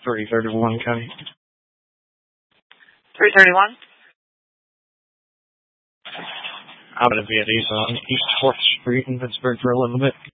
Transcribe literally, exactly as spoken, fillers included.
three thirty-one, Kenny. three thirty-one? I'm going to be at East on East fourth Street in Pittsburgh for a little bit.